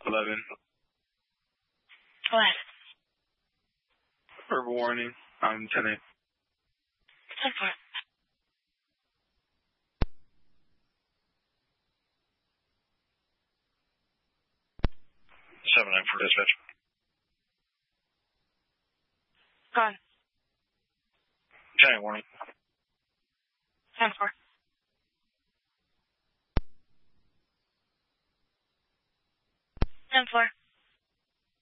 11. What? Verbal warning. I'm 10-8. 10-4. 7-9 for dispatch. Go on. 10-8 warning. 10-4. 10-4.